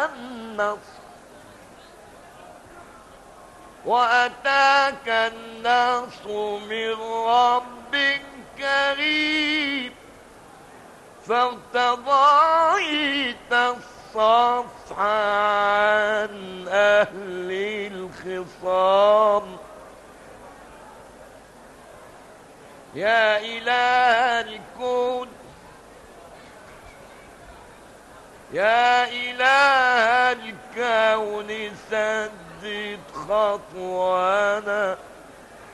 النصر وأتاك النصر من ربك كريم فارتضيت الصفح عن أهل الخصام يا إله الكون يا إله الكون سدد خطوانا